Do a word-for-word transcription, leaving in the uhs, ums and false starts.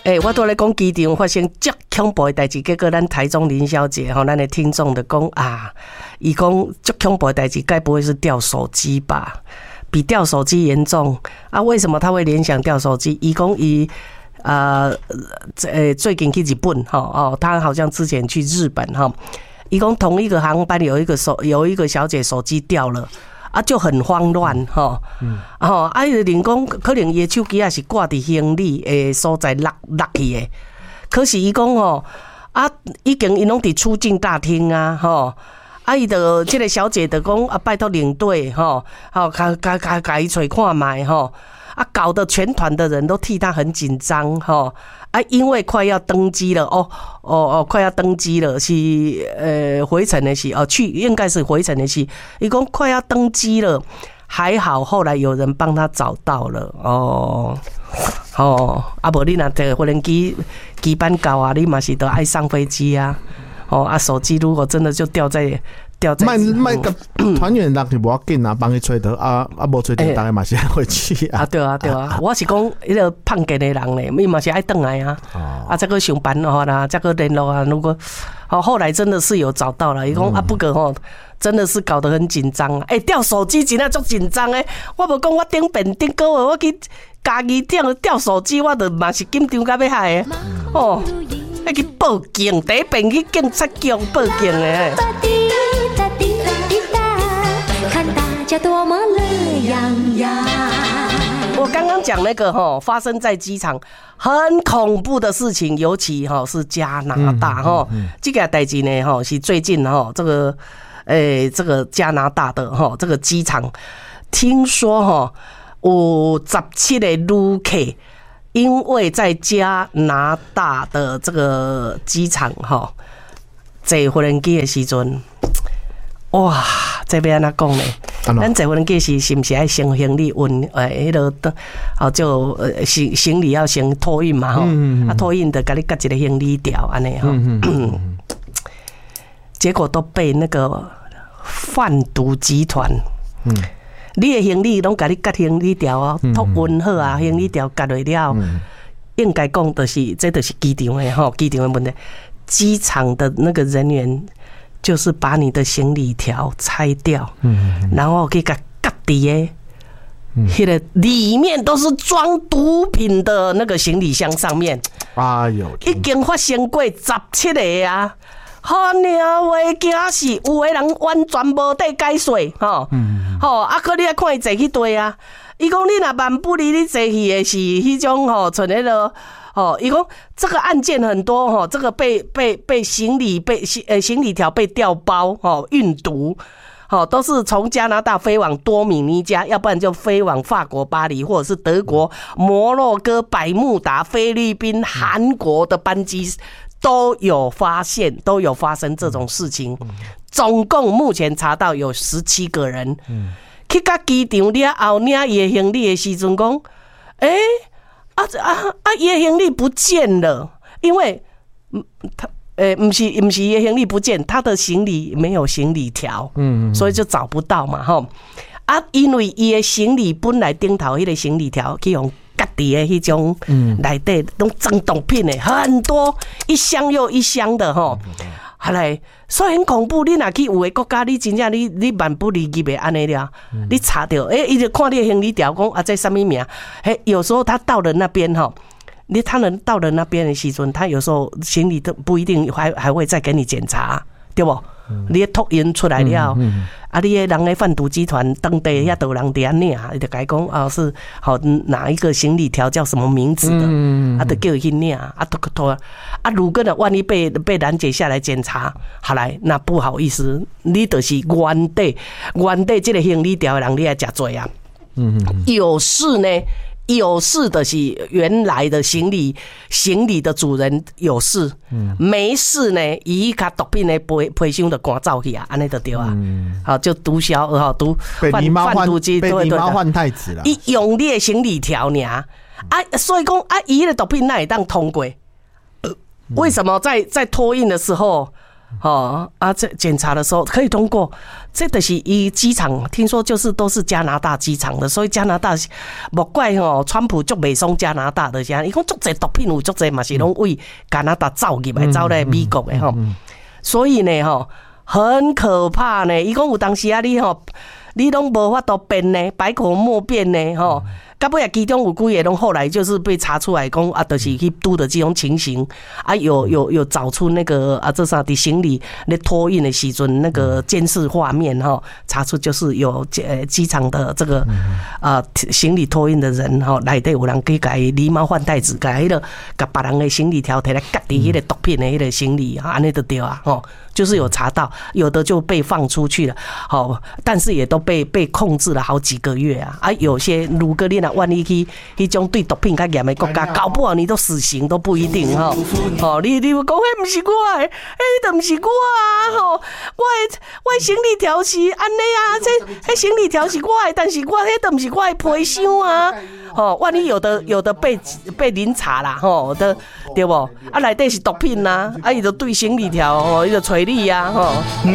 哎、欸，我都在讲机场发生足恐怖的代志，结果咱台中林小姐吼，咱的听众就讲啊，伊讲足恐怖的代志，该不会是掉手机吧？比掉手机严重啊？为什么他会联想掉手机？伊讲伊呃呃最近去日本哈哦，他好像之前去日本哈，伊讲同一个航班有一个手有一个小姐手机掉了。啊，就很慌乱吼，嗯，吼，啊，伊就讲可能伊手机也是挂伫行李诶所在落落去诶，可是伊讲吼，啊，已经伊拢伫出境大厅啊，吼，啊，伊就即个小姐就讲啊，拜托领队吼，吼，甲甲甲甲伊找看卖吼，啊，搞得全团的人都替他很紧张吼。啊，因为快要登机了哦哦哦，快要登机了，是呃回程的是哦，去应该是回程的是，伊讲快要登机了，还好后来有人帮他找到了哦哦，啊无你若坐无人机机班到啊，你嘛是都爱上飞机啊，哦啊手机如果真的就掉在。 卖卖个团员人就无要紧啊，帮伊吹得啊啊，无吹得，大家嘛是会去啊。 啊对啊对啊，我是讲迄个胖家的人咧，伊嘛是爱转来啊。啊，再个上班吼啦，再个联络啊。如果好后来真的是有找到了，伊讲啊不过吼，真的是搞得很紧张啊。哎，掉手机真的足紧张诶！我无讲我顶边顶个月我去家己掉掉手机，我就嘛是紧张到要害诶。哦，要去报警，第一遍去警察局报警诶。多么乐洋洋！我刚刚讲那个哈，发生在机场很恐怖的事情，尤其哈是加拿大哈，这个代志呢哈是最近哈这个诶这个加拿大的哈这个机场，听说哈有十七个旅客因为在加拿大的这个机场哈坐无人机的时阵。哇，这要安怎讲呢？咱坐无人机是是不是爱先行李运？诶，迄个哦，就呃行行李要先托运嘛吼，啊托运的，甲你夹一个行李条安尼吼。结果都被那个贩毒集团，嗯，你的行李拢甲你夹行李条哦，托运好啊，行李条夹落了，应该讲的是，这就是机场的吼，机场的问题，机场的那个人员。就是把你的行李条拆掉，嗯，然后可以给夹底诶，那个里面都是装毒品的那个行李箱上面， 哎呦， 已经发生过十七个啊！好娘喂，惊死！有的人完全无得解说，吼，嗯，吼，啊，可你爱看伊坐去对啊？伊讲你若万不离你坐去的是迄种吼，像迄个。哦，伊讲这个案件很多哈，这个被被被行李被呃行李条被调包哦，运毒，哦都是从加拿大飞往多米尼加，要不然就飞往法国巴黎，或者是德国、摩洛哥、百慕达、菲律宾、韩国的班机都有发现，都有发生这种事情。总共目前查到有十七个人，去到机场了后，领伊的行李的时阵讲，诶、欸。啊啊啊！伊的行李不见了，因为他呃，不是不是伊的行李不见，他的行李没有行李条，嗯，所以就找不到嘛，吼。啊，因为伊的行李本来顶头迄个行李条去用夹伫的迄种，嗯，内底拢装毒品的很多，一箱又一箱的吼。后来，所以很恐怖。你若去有的国家，你真正你你万不离其袂安尼了。嗯、你查到，诶、欸，伊就看你的行李条，讲啊，这什么名？嘿，有时候他到了那边哈，你他能到了那边的时阵，他有时候行李都不一定还还会再给你检查，对不？嗯、你的托运出来了，嗯嗯、啊，你的人的贩毒集团当地遐都人伫安尼啊，伊就甲伊讲啊是好哪一个行李条叫什么名字的，嗯、啊，就叫伊去领啊，拖拖啊，如果呢万一被被拦截下来检查，好来那不好意思，你就是原地原地这个行李条的人，你来吃罪啊，嗯嗯，有事呢。有事的是原来的行李行李的主人有事，嗯、没事呢，伊卡毒品的皮皮箱就赶走去啊，安尼就对啊，嗯、好就毒枭哈毒贩贩毒机， 被狸猫换太子了， 伊用你的行李条呢，啊，所以讲啊，伊的毒品那会当通过，呃，为什么在在托运的时候？哦啊，这检查的时候可以通过， 这就是伊机场，听说就是都是加拿大机场的，所以加拿大莫怪吼，川普足袂爽加拿大的，啥？伊讲足侪毒品有足侪嘛是拢为加拿大走入来，走来美国的吼。所以呢吼，很可怕呢。伊讲有当时啊，你吼，你拢无法度辩呢，百口莫辩呢吼。到尾啊，其中有几个拢后来就是被查出来，讲啊，就是去拄的这种情形啊，有有有找出那个啊，这啥的行李那托运的时阵那个监视画面哈，查出就是有呃机场的这个啊行李托运的人哈，内底有人去甲伊狸猫换太子，甲迄个甲别人的行李条摕来夹伫迄个毒品的迄个行李，安尼就对啊，吼，就是有查到，有的就被放出去了，好，但是也都被被控制了好几个月啊，啊，有些如果你万一去迄种对毒品较严的国家，搞不好你都死刑都不一定吼。哦，你你讲迄不是我的，迄都不是我啊吼。我的我的行李条是安尼啊，这迄行李条是我的，但是我迄都不是我的皮箱啊。哦，万一有的有的被被临查啦吼，的对不？啊，内底是毒品呐，啊，伊就对行李条吼，伊就找你啊吼。